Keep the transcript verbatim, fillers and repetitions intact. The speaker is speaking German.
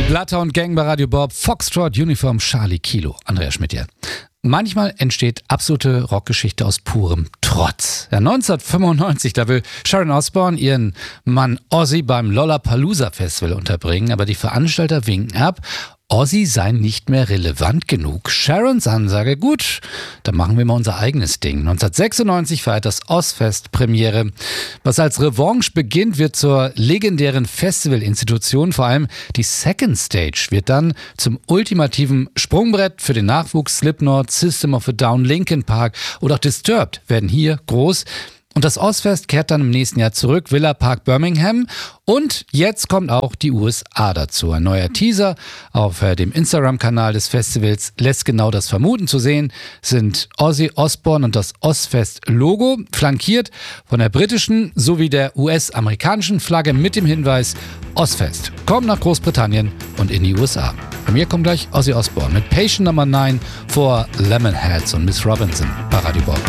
Bloodhound Gang bei Radio Bob, Foxtrot, Uniform, Charlie Kilo. Andreas Schmidt hier. Manchmal entsteht absolute Rockgeschichte aus purem Trotz. Ja, neunzehnhundertfünfundneunzig, da will Sharon Osbourne ihren Mann Ozzy beim Lollapalooza Festival unterbringen, aber die Veranstalter winken ab. Ozzy sei nicht mehr relevant genug. Sharons Ansage, gut, dann machen wir mal unser eigenes Ding. neunzehnhundertsechsundneunzig feiert das Ozzfest Premiere. Was als Revanche beginnt, wird zur legendären Festivalinstitution. Vor allem die Second Stage wird dann zum ultimativen Sprungbrett für den Nachwuchs. Slipknot, System of a Down, Linkin Park oder auch Disturbed werden hier groß. Und das Ozzfest kehrt dann im nächsten Jahr zurück, Villa Park Birmingham. Und jetzt kommt auch die U S A dazu. Ein neuer Teaser auf dem Instagram-Kanal des Festivals lässt genau das vermuten. Zu sehen sind Ozzy Osbourne und das Ozzfest-Logo, flankiert von der britischen sowie der U S-amerikanischen Flagge mit dem Hinweis Ozzfest. Kommt nach Großbritannien und in die U S A. Bei mir kommt gleich Ozzy Osbourne mit Patient Number neun vor Lemonheads und Miss Robinson bei Radio Bob.